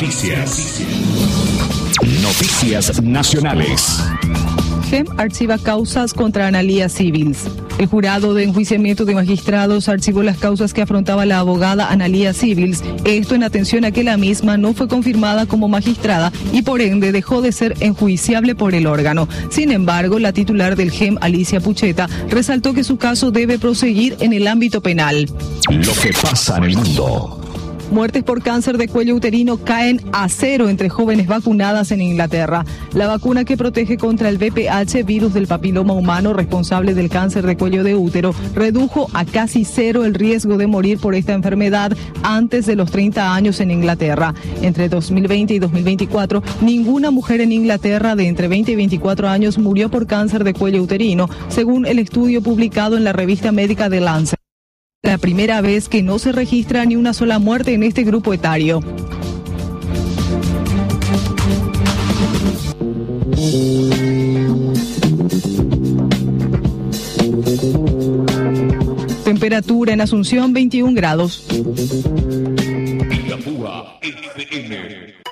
Noticias. Noticias nacionales. GEM archiva causas contra Analía Civils. El jurado de enjuiciamiento de magistrados archivó las causas que afrontaba la abogada Analía Civils, esto en atención a que la misma no fue confirmada como magistrada y por ende dejó de ser enjuiciable por el órgano. Sin embargo, la titular del GEM, Alicia Pucheta, resaltó que su caso debe proseguir en el ámbito penal. Lo que pasa en el mundo. Muertes por cáncer de cuello uterino caen a 0 entre jóvenes vacunadas en Inglaterra. La vacuna que protege contra el VPH, virus del papiloma humano responsable del cáncer de cuello de útero, redujo a casi 0 el riesgo de morir por esta enfermedad antes de los 30 años en Inglaterra. Entre 2020 y 2024, ninguna mujer en Inglaterra de entre 20 y 24 años murió por cáncer de cuello uterino, según el estudio publicado en la revista médica The Lancet. La primera vez que no se registra ni una sola muerte en este grupo etario. Temperatura en Asunción 21 grados. Itapúa FM.